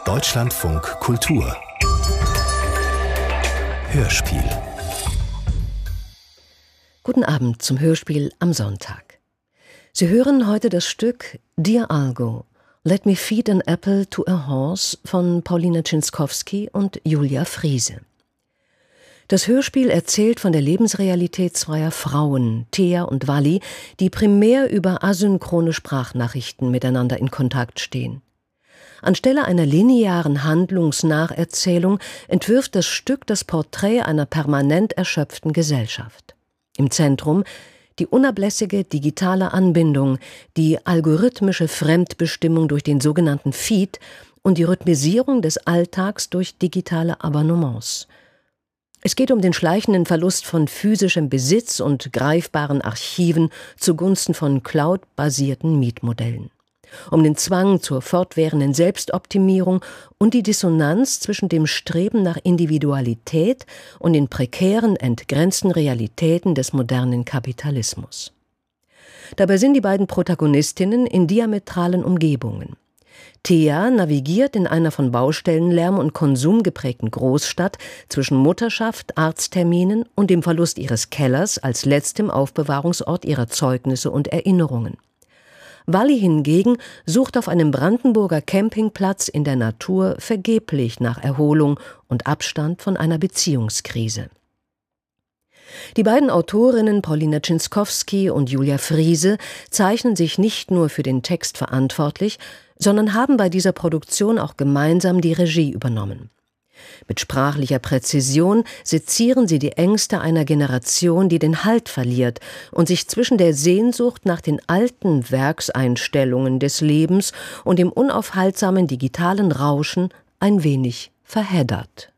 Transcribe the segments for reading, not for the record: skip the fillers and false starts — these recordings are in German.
Deutschlandfunk Kultur Hörspiel. Guten Abend zum Hörspiel am Sonntag. Sie hören heute das Stück Dear Algo, Let Me Feed an Apple to a Horse von Paulina Czinskowski und Julia Friese. Das Hörspiel erzählt von der Lebensrealität zweier Frauen, Thea und Wally, die primär über asynchrone Sprachnachrichten miteinander in Kontakt stehen. Anstelle einer linearen Handlungsnacherzählung entwirft das Stück das Porträt einer permanent erschöpften Gesellschaft. Im Zentrum die unablässige digitale Anbindung, die algorithmische Fremdbestimmung durch den sogenannten Feed und die Rhythmisierung des Alltags durch digitale Abonnements. Es geht um den schleichenden Verlust von physischem Besitz und greifbaren Archiven zugunsten von cloud-basierten Mietmodellen. Um den Zwang zur fortwährenden Selbstoptimierung und die Dissonanz zwischen dem Streben nach Individualität und den prekären, entgrenzten Realitäten des modernen Kapitalismus. Dabei sind die beiden Protagonistinnen in diametralen Umgebungen. Thea navigiert in einer von Baustellenlärm und Konsum geprägten Großstadt zwischen Mutterschaft, Arztterminen und dem Verlust ihres Kellers als letztem Aufbewahrungsort ihrer Zeugnisse und Erinnerungen. Wally hingegen sucht auf einem Brandenburger Campingplatz in der Natur vergeblich nach Erholung und Abstand von einer Beziehungskrise. Die beiden Autorinnen Paulina Czinskowski und Julia Friese zeichnen sich nicht nur für den Text verantwortlich, sondern haben bei dieser Produktion auch gemeinsam die Regie übernommen. Mit sprachlicher Präzision sezieren sie die Ängste einer Generation, die den Halt verliert und sich zwischen der Sehnsucht nach den alten Werkseinstellungen des Lebens und dem unaufhaltsamen digitalen Rauschen ein wenig verheddert.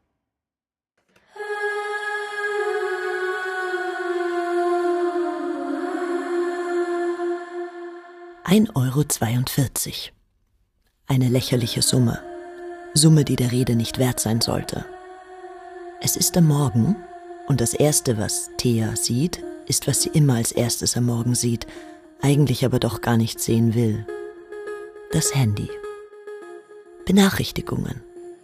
€1,42. Eine lächerliche Summe. Summe, die der Rede nicht wert sein sollte. Es ist am Morgen und das Erste, was Thea sieht, ist, was sie immer als erstes am Morgen sieht, eigentlich aber doch gar nicht sehen will. Das Handy. Benachrichtigungen.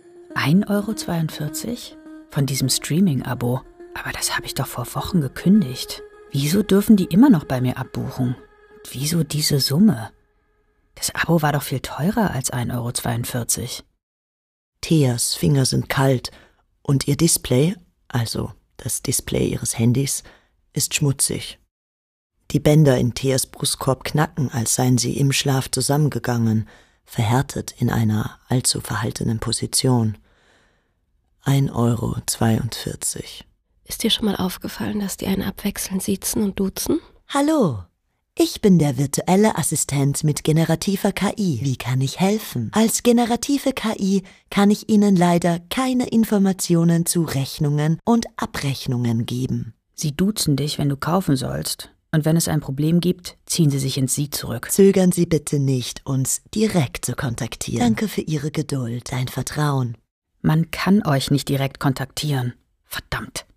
€1,42? Von diesem Streaming-Abo. Aber das habe ich doch vor Wochen gekündigt. Wieso dürfen die immer noch bei mir abbuchen? Und wieso diese Summe? Das Abo war doch viel teurer als €1,42. Theas Finger sind kalt und ihr Display, also das Display ihres Handys, ist schmutzig. Die Bänder in Theas Brustkorb knacken, als seien sie im Schlaf zusammengegangen, verhärtet in einer allzu verhaltenen Position. €1,42. Ist dir schon mal aufgefallen, dass die einen abwechselnd siezen und duzen? Hallo, ich bin der virtuelle Assistent mit generativer KI. Wie kann ich helfen? Als generative KI kann ich Ihnen leider keine Informationen zu Rechnungen und Abrechnungen geben. Sie duzen dich, wenn du kaufen sollst. Und wenn es ein Problem gibt, ziehen sie sich ins Sie zurück. Zögern Sie bitte nicht, uns direkt zu kontaktieren. Danke für Ihre Geduld, dein Vertrauen. Man kann euch nicht direkt kontaktieren. Verdammt.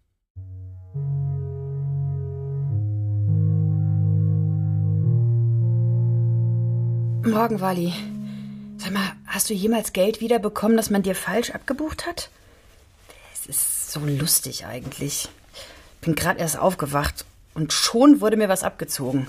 Morgen, Wally. Sag mal, hast du jemals Geld wiederbekommen, das man dir falsch abgebucht hat? Es ist so lustig eigentlich. Bin gerade erst aufgewacht und schon wurde mir was abgezogen.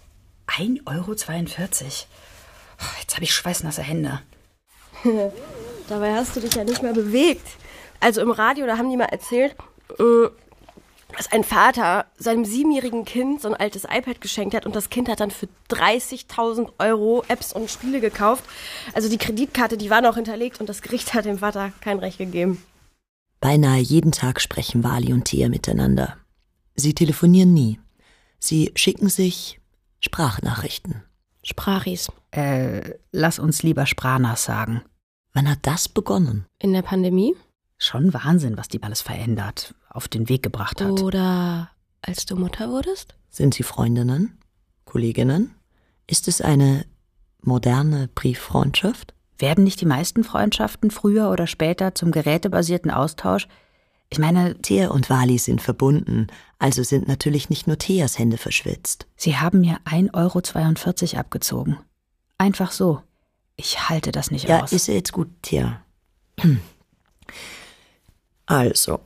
€1,42. Jetzt habe ich schweißnasse Hände. Dabei hast du dich ja nicht mehr bewegt. Also im Radio, da haben die mal erzählt, dass ein Vater seinem 7-jährigen Kind so ein altes iPad geschenkt hat und das Kind hat dann für 30.000 € Apps und Spiele gekauft. Also die Kreditkarte, die war noch hinterlegt und das Gericht hat dem Vater kein Recht gegeben. Beinahe jeden Tag sprechen Wally und Thea miteinander. Sie telefonieren nie. Sie schicken sich Sprachnachrichten. Sprachis. Lass uns lieber Spranas sagen. Wann hat das begonnen? In der Pandemie? Schon Wahnsinn, was die alles verändert, auf den Weg gebracht hat. Oder als du Mutter wurdest? Sind Sie Freundinnen? Kolleginnen? Ist es eine moderne Brieffreundschaft? Werden nicht die meisten Freundschaften früher oder später zum gerätebasierten Austausch? Ich meine, Thea und Wally sind verbunden, also sind natürlich nicht nur Theas Hände verschwitzt. Sie haben mir €1,42 abgezogen. Einfach so. Ich halte das nicht aus. Ja, ist ja jetzt gut, Thea. Also,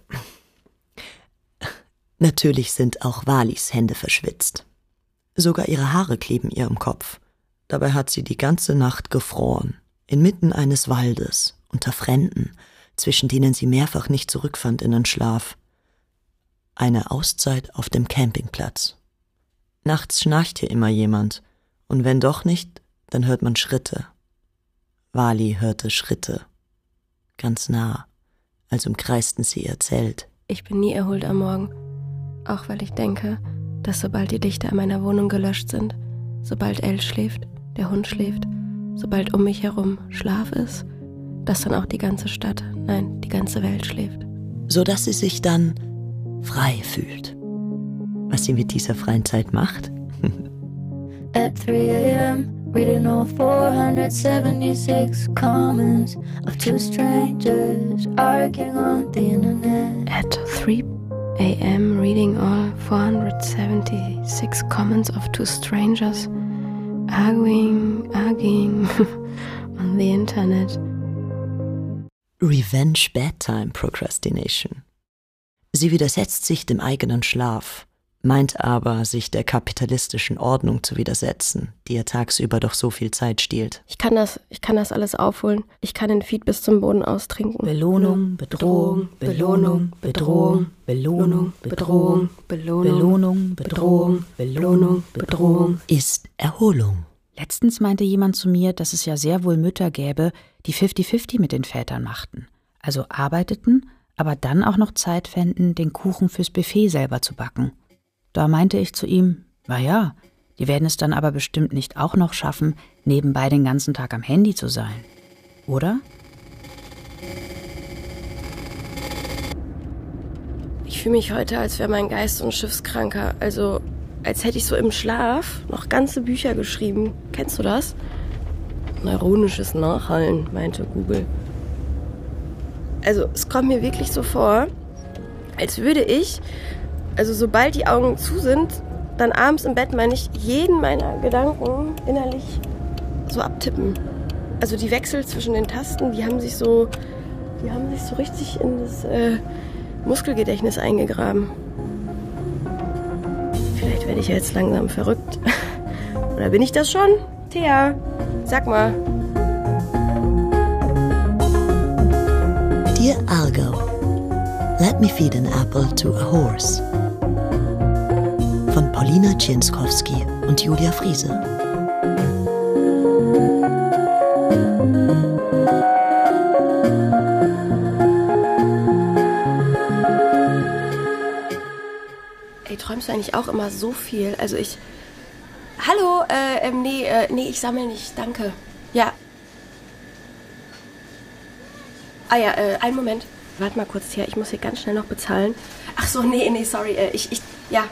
natürlich sind auch Walis Hände verschwitzt. Sogar ihre Haare kleben ihr im Kopf. Dabei hat sie die ganze Nacht gefroren, inmitten eines Waldes, unter Fremden, zwischen denen sie mehrfach nicht zurückfand in den Schlaf. Eine Auszeit auf dem Campingplatz. Nachts schnarcht hier immer jemand, und wenn doch nicht, dann hört man Schritte. Wali hörte Schritte. Ganz nah, als umkreisten sie ihr Zelt. Ich bin nie erholt am Morgen, auch weil ich denke, dass sobald die Lichter in meiner Wohnung gelöscht sind, sobald Elle schläft, der Hund schläft, sobald um mich herum Schlaf ist, dass dann auch die ganze Stadt, nein, die ganze Welt schläft. Sodass sie sich dann frei fühlt. Was sie mit dieser freien Zeit macht? At 3 a.m. reading all 476 comments of two strangers arguing on the internet. At 3 a.m. reading all 476 comments of two strangers arguing on the internet. Revenge Bedtime Procrastination. Sie widersetzt sich dem eigenen Schlaf, meint aber, sich der kapitalistischen Ordnung zu widersetzen, die ihr tagsüber doch so viel Zeit stiehlt. Ich kann das alles aufholen. Ich kann den Feed bis zum Boden austrinken. Belohnung, Bedrohung, Belohnung, Bedrohung, Belohnung, Bedrohung, Belohnung, Bedrohung, Belohnung, Bedrohung. Ist Erholung. Letztens meinte jemand zu mir, dass es ja sehr wohl Mütter gäbe, die 50-50 mit den Vätern machten. Also arbeiteten, aber dann auch noch Zeit fänden, den Kuchen fürs Buffet selber zu backen. Da meinte ich zu ihm, na ja, die werden es dann aber bestimmt nicht auch noch schaffen, nebenbei den ganzen Tag am Handy zu sein. Oder? Ich fühle mich heute, als wäre mein Geist so ein Schiffskranker. Also, als hätte ich so im Schlaf noch ganze Bücher geschrieben. Kennst du das? Neuronisches Nachhallen, meinte Google. Also, es kommt mir wirklich so vor, als würde ich, also sobald die Augen zu sind, dann abends im Bett, meine ich, jeden meiner Gedanken innerlich so abtippen. Also die Wechsel zwischen den Tasten, die haben sich so richtig in das Muskelgedächtnis eingegraben. Vielleicht werde ich ja jetzt langsam verrückt. Oder bin ich das schon? Thea, sag mal. Dear Argo, let me feed an apple to a horse. Von Paulina Cienskowski und Julia Friese. Ey, träumst du eigentlich auch immer so viel? Also ich... Hallo, nee, ich sammle nicht, danke. Ja. Ah ja, einen Moment. Warte mal kurz her, ich muss hier ganz schnell noch bezahlen. Ach so, nee, sorry, ja.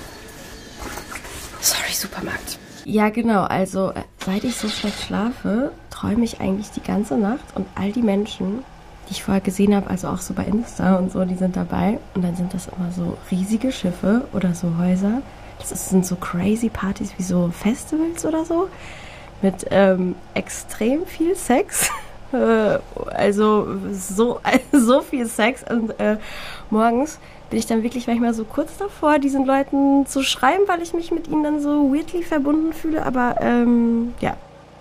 Sorry, Supermarkt. Ja, genau, also seit ich so schlecht schlafe, träume ich eigentlich die ganze Nacht und all die Menschen, die ich vorher gesehen habe, also auch so bei Insta und so, die sind dabei. Und dann sind das immer so riesige Schiffe oder so Häuser. Sind so crazy Partys wie so Festivals oder so. Mit extrem viel Sex. Also so viel Sex. Und morgens bin ich dann wirklich manchmal so kurz davor, diesen Leuten zu schreiben, weil ich mich mit ihnen dann so weirdly verbunden fühle. Aber ja.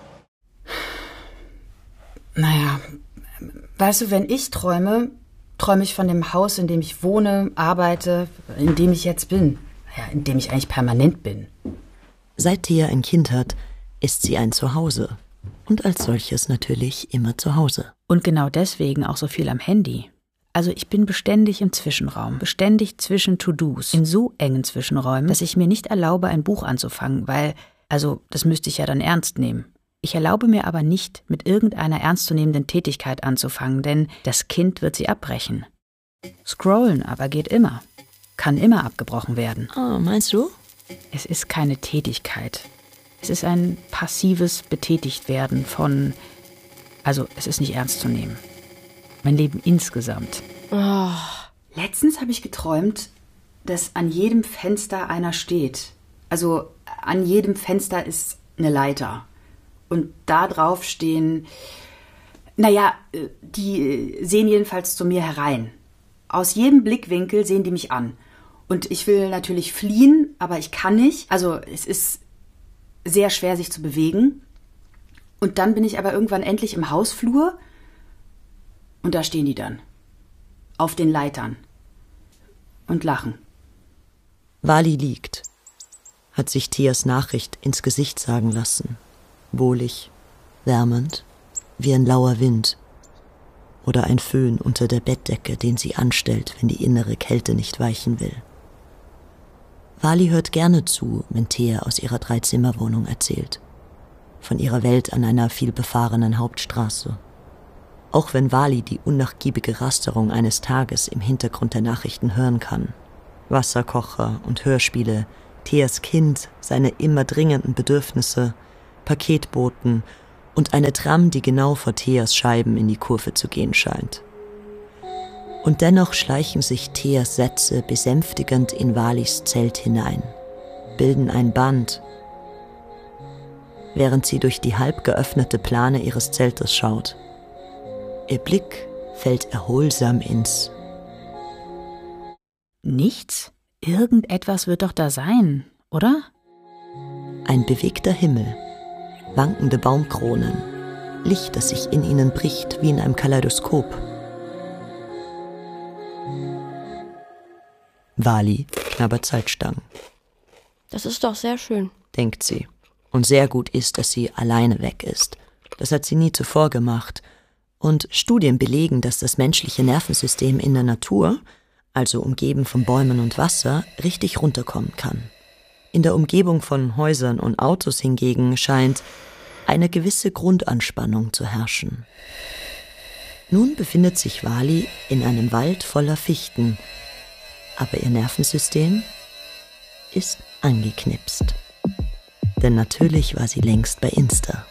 Naja, weißt du, wenn ich träume ich von dem Haus, in dem ich wohne, arbeite, in dem ich jetzt bin. Ja, in dem ich eigentlich permanent bin. Seit Thea ein Kind hat, ist sie ein Zuhause. Und als solches natürlich immer zu Hause. Und genau deswegen auch so viel am Handy. Also ich bin beständig im Zwischenraum, beständig zwischen To-Dos, in so engen Zwischenräumen, dass ich mir nicht erlaube, ein Buch anzufangen, weil, also das müsste ich ja dann ernst nehmen. Ich erlaube mir aber nicht, mit irgendeiner ernstzunehmenden Tätigkeit anzufangen, denn das Kind wird sie abbrechen. Scrollen aber geht immer. Kann immer abgebrochen werden. Oh, meinst du? Es ist keine Tätigkeit. Es ist ein passives Betätigtwerden von... Also, es ist nicht ernst zu nehmen. Mein Leben insgesamt. Oh. Letztens habe ich geträumt, dass an jedem Fenster einer steht. Also, an jedem Fenster ist eine Leiter. Und da drauf stehen Naja, die sehen jedenfalls zu mir herein. Aus jedem Blickwinkel sehen die mich an. Und ich will natürlich fliehen, aber ich kann nicht. Also es ist sehr schwer, sich zu bewegen. Und dann bin ich aber irgendwann endlich im Hausflur. Und da stehen die dann. Auf den Leitern. Und lachen. Wally liegt, hat sich Theas Nachricht ins Gesicht sagen lassen. Wohlig, wärmend, wie ein lauer Wind. Oder ein Föhn unter der Bettdecke, den sie anstellt, wenn die innere Kälte nicht weichen will. Wally hört gerne zu, wenn Thea aus ihrer 3-Zimmer-Wohnung erzählt. Von ihrer Welt an einer vielbefahrenen Hauptstraße. Auch wenn Wally die unnachgiebige Rasterung eines Tages im Hintergrund der Nachrichten hören kann. Wasserkocher und Hörspiele, Theas Kind, seine immer dringenden Bedürfnisse, Paketboten und eine Tram, die genau vor Theas Scheiben in die Kurve zu gehen scheint. Und dennoch schleichen sich Theas Sätze besänftigend in Wallys Zelt hinein, bilden ein Band, während sie durch die halb geöffnete Plane ihres Zeltes schaut. Ihr Blick fällt erholsam ins Nichts? Irgendetwas wird doch da sein, oder? Ein bewegter Himmel, wankende Baumkronen, Licht, das sich in ihnen bricht wie in einem Kaleidoskop. Wally knabbert Salzstangen. Das ist doch sehr schön, denkt sie. Und sehr gut ist, dass sie alleine weg ist. Das hat sie nie zuvor gemacht. Und Studien belegen, dass das menschliche Nervensystem in der Natur, also umgeben von Bäumen und Wasser, richtig runterkommen kann. In der Umgebung von Häusern und Autos hingegen scheint eine gewisse Grundanspannung zu herrschen. Nun befindet sich Wally in einem Wald voller Fichten, aber ihr Nervensystem ist angeknipst. Denn natürlich war sie längst bei Insta.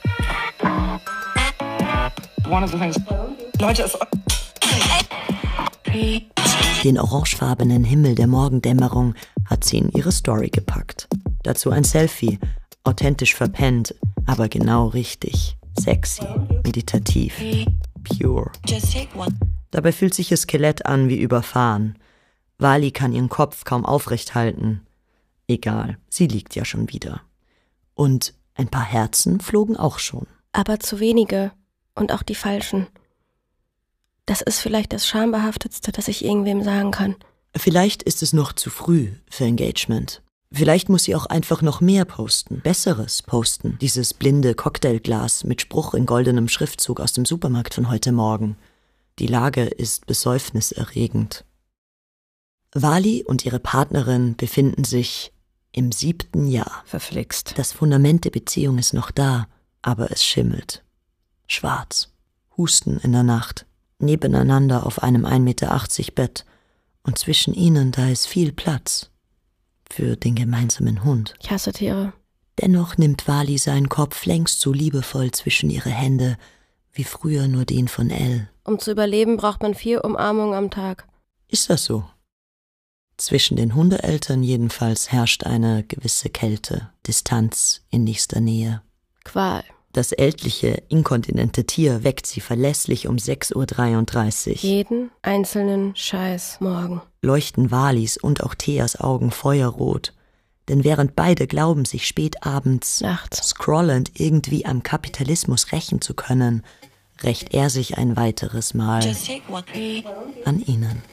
Den orangefarbenen Himmel der Morgendämmerung hat sie in ihre Story gepackt. Dazu ein Selfie, authentisch verpennt, aber genau richtig. Sexy, meditativ, pure. Dabei fühlt sich ihr Skelett an wie überfahren. Wally kann ihren Kopf kaum aufrecht halten. Egal, sie liegt ja schon wieder. Und ein paar Herzen flogen auch schon. aber zu wenige und auch die falschen. Das ist vielleicht das Schambehaftetste, das ich irgendwem sagen kann. Vielleicht ist es noch zu früh für Engagement. Vielleicht muss sie auch einfach noch mehr posten, Besseres posten. Dieses blinde Cocktailglas mit Spruch in goldenem Schriftzug aus dem Supermarkt von heute Morgen. Die Lage ist besäufniserregend. Wally und ihre Partnerin befinden sich im 7. Jahr. Verflixt. Das Fundament der Beziehung ist noch da, aber es schimmelt. Schwarz. Husten in der Nacht. Nebeneinander auf einem 1,80 Meter Bett. Und zwischen ihnen, da ist viel Platz. Für den gemeinsamen Hund. Ich hasse Tiere. Dennoch nimmt Wally seinen Kopf längst so liebevoll zwischen ihre Hände, wie früher nur den von Elle. Um zu überleben, braucht man 4 Umarmungen am Tag. Ist das so? Zwischen den Hundeeltern jedenfalls herrscht eine gewisse Kälte, Distanz in nächster Nähe. Qual. Das ältliche, inkontinente Tier weckt sie verlässlich um 6:33 Uhr. Jeden einzelnen Scheiß morgen. Leuchten Wallys und auch Theas Augen feuerrot. Denn während beide glauben, sich spät abends nachts scrollend irgendwie am Kapitalismus rächen zu können, rächt er sich ein weiteres Mal an ihnen.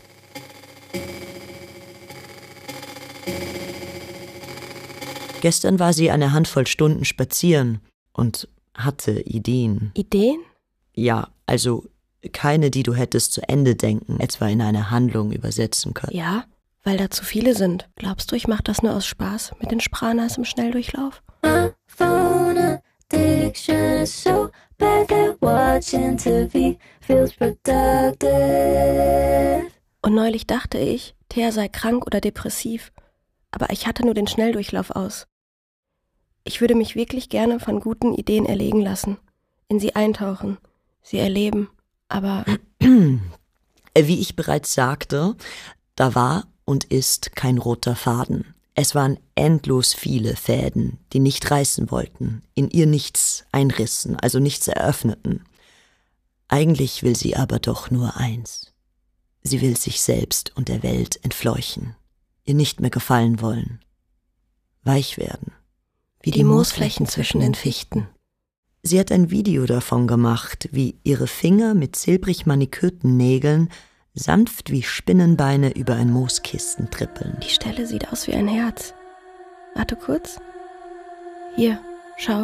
Gestern war sie eine Handvoll Stunden spazieren und hatte Ideen. Ideen? Ja, also keine, die du hättest zu Ende denken, etwa in eine Handlung übersetzen können. Ja, weil da zu viele sind. Glaubst du, ich mach das nur aus Spaß mit den Spranas im Schnelldurchlauf? Phone addiction is so bad that watching TV feels productive. Und neulich dachte ich, Thea sei krank oder depressiv. Aber ich hatte nur den Schnelldurchlauf aus. Ich würde mich wirklich gerne von guten Ideen erlegen lassen, in sie eintauchen, sie erleben, aber... Wie ich bereits sagte, da war und ist kein roter Faden. Es waren endlos viele Fäden, die nicht reißen wollten, in ihr nichts einrissen, also nichts eröffneten. Eigentlich will sie aber doch nur eins. Sie will sich selbst und der Welt entfleuchen, ihr nicht mehr gefallen wollen, weich werden, wie die Moosflächen zwischen den Fichten. Sie hat ein Video davon gemacht, wie ihre Finger mit silbrig manikürten Nägeln sanft wie Spinnenbeine über ein Mooskissen trippeln. Die Stelle sieht aus wie ein Herz. Warte kurz. Hier, schau.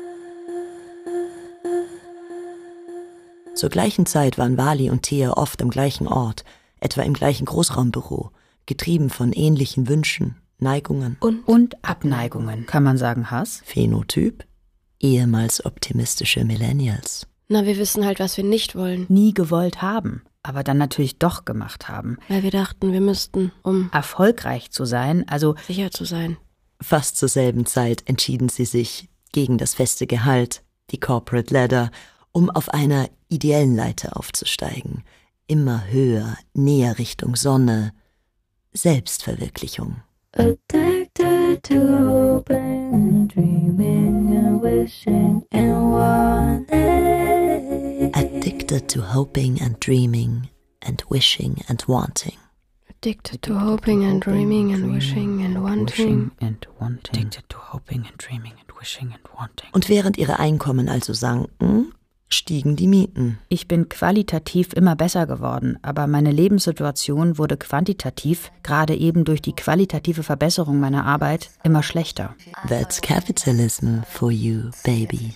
Zur gleichen Zeit waren Wally und Thea oft am gleichen Ort, etwa im gleichen Großraumbüro, getrieben von ähnlichen Wünschen, Neigungen und Abneigungen. Kann man sagen Hass? Phänotyp? Ehemals optimistische Millennials. Na, wir wissen halt, was wir nicht wollen. Nie gewollt haben, aber dann natürlich doch gemacht haben. Weil wir dachten, wir müssten, um erfolgreich zu sein, also sicher zu sein. Fast zur selben Zeit entschieden sie sich gegen das feste Gehalt, die Corporate Ladder, um auf einer ideellen Leiter aufzusteigen. Immer höher, näher Richtung Sonne. Selbstverwirklichung. Addicted to hoping and dreaming and wishing and wanting. Addicted to hoping and dreaming and wishing and wanting. Addicted to hoping and dreaming and wishing and wanting. Addicted to hoping and dreaming and wishing and wanting. Und während ihre Einkommen also sanken, stiegen die Mieten. Ich bin qualitativ immer besser geworden, aber meine Lebenssituation wurde quantitativ, gerade eben durch die qualitative Verbesserung meiner Arbeit, immer schlechter. That's capitalism for you, baby.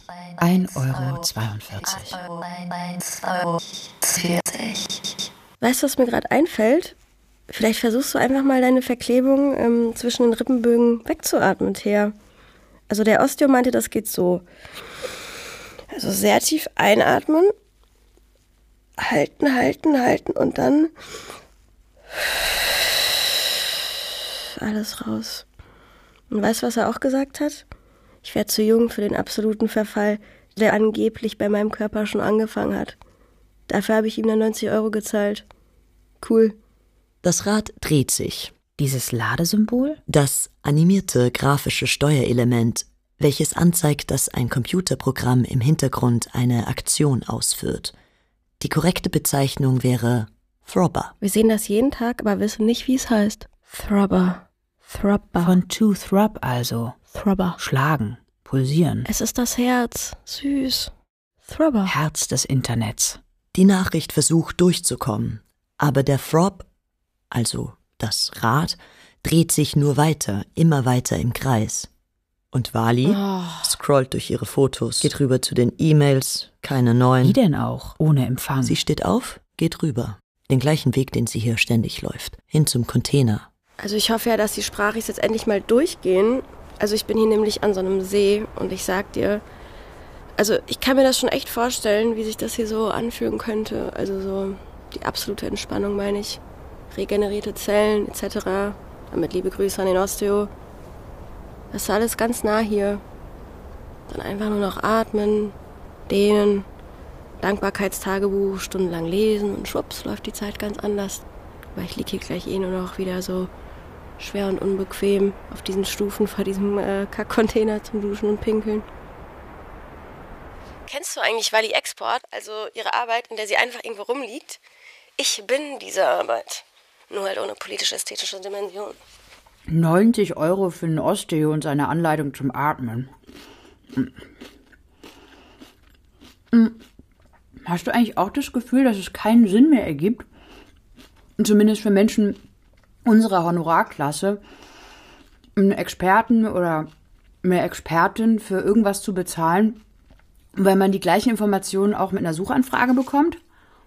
1,42 €. Weißt du, was mir gerade einfällt? Vielleicht versuchst du einfach mal deine Verklebung zwischen den Rippenbögen wegzuatmen, Thea. Also der Osteo meinte, das geht so. Also sehr tief einatmen, halten und dann alles raus. Und weißt du, was er auch gesagt hat? Ich wäre zu jung für den absoluten Verfall, der angeblich bei meinem Körper schon angefangen hat. Dafür habe ich ihm dann 90 € gezahlt. Cool. Das Rad dreht sich. Dieses Ladesymbol? Das animierte grafische Steuerelement, welches anzeigt, dass ein Computerprogramm im Hintergrund eine Aktion ausführt. Die korrekte Bezeichnung wäre Throbber. Wir sehen das jeden Tag, aber wissen nicht, wie es heißt. Throbber. Throbber. Von to throb also. Throbber. Schlagen, pulsieren. Es ist das Herz. Süß. Throbber. Herz des Internets. Die Nachricht versucht durchzukommen, aber der Throb, also das Rad, dreht sich nur weiter, immer weiter im Kreis. Und Wally scrollt durch ihre Fotos, geht rüber zu den E-Mails, keine neuen. Wie denn auch? Ohne Empfang. Sie steht auf, geht rüber. Den gleichen Weg, den sie hier ständig läuft. Hin zum Container. Also ich hoffe ja, dass die Sprachis jetzt endlich mal durchgehen. Also ich bin hier nämlich an so einem See und ich sag dir, also ich kann mir das schon echt vorstellen, wie sich das hier so anfühlen könnte. Also so die absolute Entspannung, meine ich. Regenerierte Zellen etc. Damit liebe Grüße an den Osteo. Das ist alles ganz nah hier. Dann einfach nur noch atmen, dehnen, Dankbarkeitstagebuch, stundenlang lesen und schwupps läuft die Zeit ganz anders. Weil ich liege hier gleich nur noch wieder so schwer und unbequem auf diesen Stufen vor diesem Kackcontainer zum Duschen und Pinkeln. Kennst du eigentlich Wally Export, also ihre Arbeit, in der sie einfach irgendwo rumliegt? Ich bin diese Arbeit. Nur halt ohne politisch-ästhetische Dimension. 90 € für einen Osteo und seine Anleitung zum Atmen. Hast du eigentlich auch das Gefühl, dass es keinen Sinn mehr ergibt, zumindest für Menschen unserer Honorarklasse, einen Experten oder eine Expertin für irgendwas zu bezahlen, weil man die gleichen Informationen auch mit einer Suchanfrage bekommt?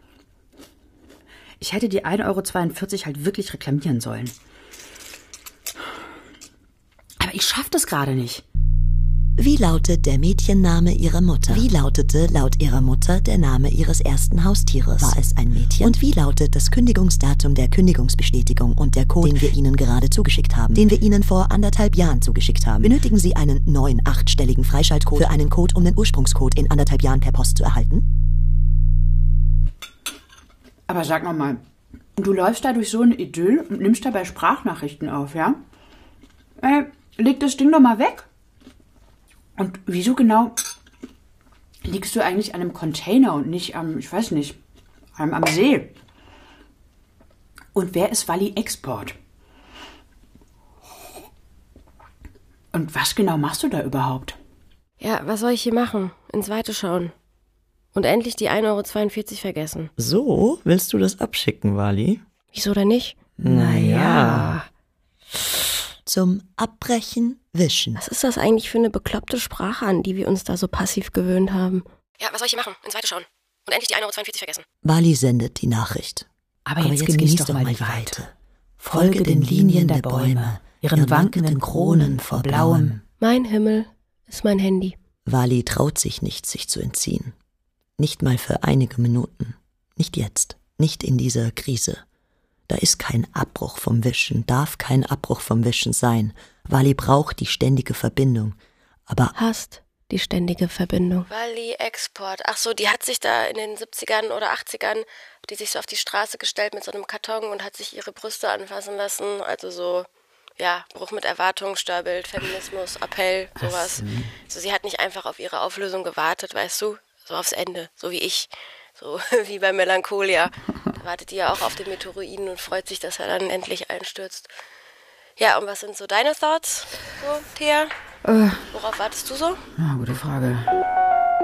Ich hätte die 1,42 € halt wirklich reklamieren sollen. Aber ich schaff das gerade nicht. Wie lautet der Mädchenname ihrer Mutter? Wie lautete laut ihrer Mutter der Name ihres ersten Haustieres? War es ein Mädchen? Und wie lautet das Kündigungsdatum der Kündigungsbestätigung und der Code, den wir Ihnen gerade zugeschickt haben? Den wir Ihnen vor 1,5 Jahren zugeschickt haben. Benötigen Sie einen neuen 8-stelligen Freischaltcode für einen Code, um den Ursprungscode in 1,5 Jahren per Post zu erhalten? Aber sag noch mal, du läufst da durch so ein Idyll und nimmst dabei Sprachnachrichten auf, ja? Leg das Ding doch mal weg. Und wieso genau liegst du eigentlich an einem Container und nicht am, ich weiß nicht, am See? Und wer ist Wally Export? Und was genau machst du da überhaupt? Ja, was soll ich hier machen? Ins Weite schauen. Und endlich die 1,42 € vergessen. So, willst du das abschicken, Wally? Wieso denn nicht? Naja. Zum Abbrechen wischen. Was ist das eigentlich für eine bekloppte Sprache, an die wir uns da so passiv gewöhnt haben? Ja, was soll ich hier machen? Ins Weite schauen. Und endlich die 1,42 € vergessen. Wally sendet die Nachricht. Aber jetzt genieß doch mal die Weite. Folge den Linien der Bäume, ihren wankenden Kronen vor blauem. Mein Himmel ist mein Handy. Wally traut sich nicht, sich zu entziehen. Nicht mal für einige Minuten. Nicht jetzt. Nicht in dieser Krise. Da ist kein Abbruch vom Wischen, darf kein Abbruch vom Wischen sein. Wally braucht die ständige Verbindung. Aber Hasst die ständige Verbindung. Wally Export. Ach so, die hat sich da in den 70ern oder 80ern, die sich so auf die Straße gestellt mit so einem Karton und hat sich ihre Brüste anfassen lassen. Also so, ja, Bruch mit Erwartung, Störbild, Feminismus, Appell, sowas. Also sie hat nicht einfach auf ihre Auflösung gewartet, weißt du? So aufs Ende, so wie ich. So wie bei Melancholia. Da wartet die ja auch auf den Meteoroiden und freut sich, dass er dann endlich einstürzt. Ja, und was sind so deine Thoughts, so, Thea? Worauf wartest du so? Gute Frage.